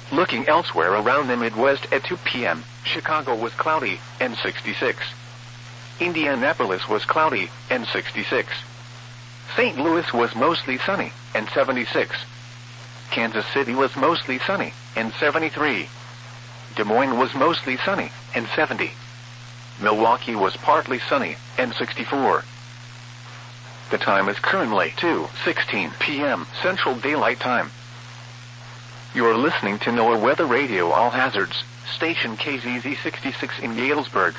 Looking elsewhere around the Midwest at 2 p.m., Chicago was cloudy, and 66. Indianapolis was cloudy, and 66. St. Louis was mostly sunny, and 76. Kansas City was mostly sunny, and 73. Des Moines was mostly sunny, and 70. Milwaukee was partly sunny, and 64. The time is currently 2:16 p.m. Central Daylight Time. You're listening to NOAA Weather Radio All Hazards, station KZZ 66 in Galesburg.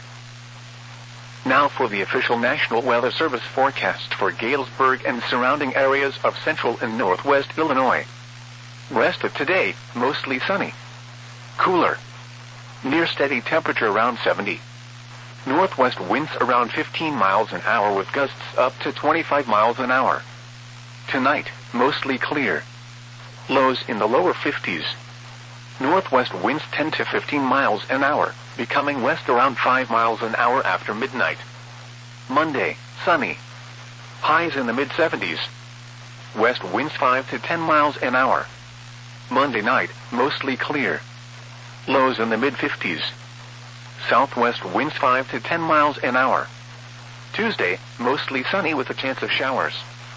Now for the official National Weather Service forecast for Galesburg and surrounding areas of central and northwest Illinois. Rest of today, mostly sunny. Cooler. Near steady temperature around 70. Northwest winds around 15 miles an hour with gusts up to 25 miles an hour. Tonight, mostly clear. Lows in the lower 50s. Northwest winds 10 to 15 miles an hour, becoming west around 5 miles an hour after midnight. Monday, sunny. Highs in the mid-70s. West winds 5 to 10 miles an hour. Monday night, mostly clear. Lows in the mid-50s. Southwest winds 5 to 10 miles an hour. Tuesday, mostly sunny with a chance of showers.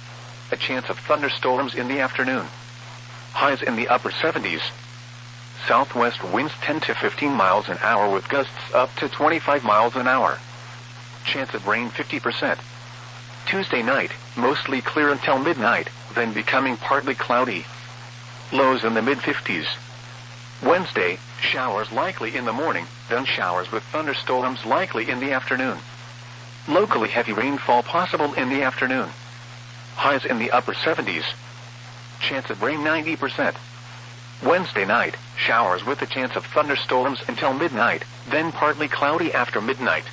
A chance of thunderstorms in the afternoon. Highs in the upper 70s. Southwest winds 10 to 15 miles an hour with gusts up to 25 miles an hour. Chance of rain 50%. Tuesday night, mostly clear until midnight, then becoming partly cloudy. Lows in the mid-50s. Wednesday, showers likely in the morning, then showers with thunderstorms likely in the afternoon. Locally heavy rainfall possible in the afternoon. Highs in the upper 70s. Chance of rain 90%. Wednesday night, showers with a chance of thunderstorms until midnight, then partly cloudy after midnight.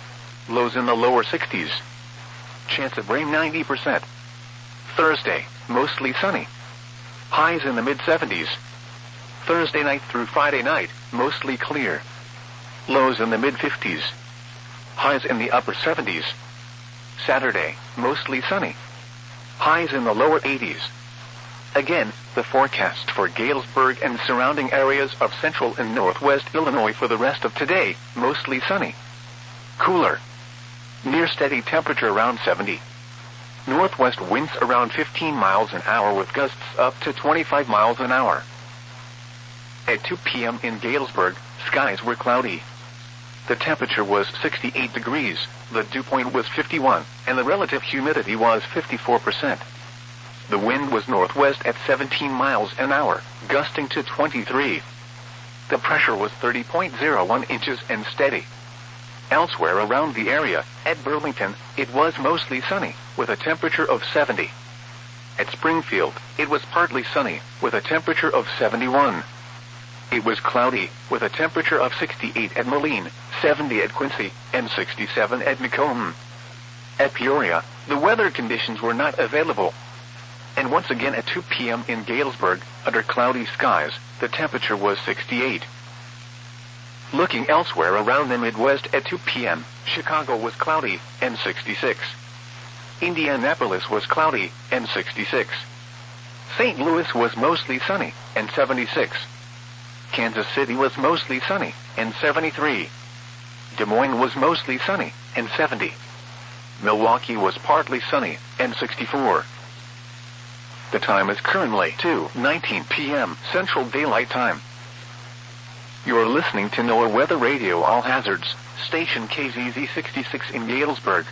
Lows in the lower 60s. Chance of rain 90%. Thursday, mostly sunny. Highs in the mid-70s. Thursday night through Friday night, mostly clear. Lows in the mid-50s. Highs in the upper 70s. Saturday, mostly sunny. Highs in the lower 80s. Again, the forecast for Galesburg and surrounding areas of central and northwest Illinois for the rest of today, mostly sunny. Cooler. Near steady temperature around 70. Northwest winds around 15 miles an hour with gusts up to 25 miles an hour. At 2 p.m. in Galesburg, skies were cloudy. The temperature was 68 degrees, the dew point was 51, and the relative humidity was 54%. The wind was northwest at 17 miles an hour, gusting to 23. The pressure was 30.01 inches and steady. Elsewhere around the area, at Burlington, it was mostly sunny, with a temperature of 70. At Springfield, it was partly sunny, with a temperature of 71. It was cloudy, with a temperature of 68 at Moline, 70 at Quincy, and 67 at Macomb. At Peoria, the weather conditions were not available. And once again at 2 p.m. in Galesburg, under cloudy skies, the temperature was 68. Looking elsewhere around the Midwest at 2 p.m., Chicago was cloudy, and 66. Indianapolis was cloudy, and 66. St. Louis was mostly sunny, and 76. Kansas City was mostly sunny, and 73. Des Moines was mostly sunny, and 70. Milwaukee was partly sunny, and 64. The time is currently 2:19 p.m. Central Daylight Time. You're listening to NOAA Weather Radio All Hazards, station KZZ 66 in Galesburg.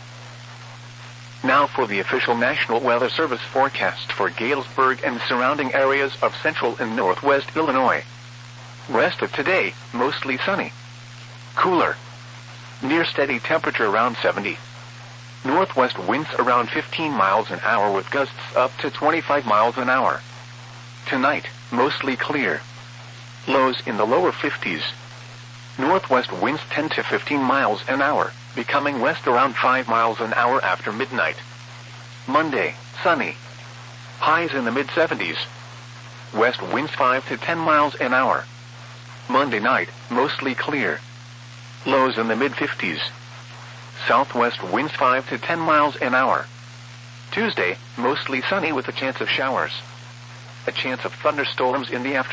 Now for the official National Weather Service forecast for Galesburg and surrounding areas of central and northwest Illinois. Rest of today, mostly sunny. Cooler. Near steady temperature around 70. Northwest winds around 15 miles an hour with gusts up to 25 miles an hour. Tonight, mostly clear. Lows in the lower 50s. Northwest winds 10 to 15 miles an hour, becoming west around 5 miles an hour after midnight. Monday, sunny. Highs in the mid-70s. West winds 5 to 10 miles an hour. Monday night, mostly clear. Lows in the mid-50s. Southwest winds 5 to 10 miles an hour. Tuesday, mostly sunny with a chance of showers. A chance of thunderstorms in the afternoon.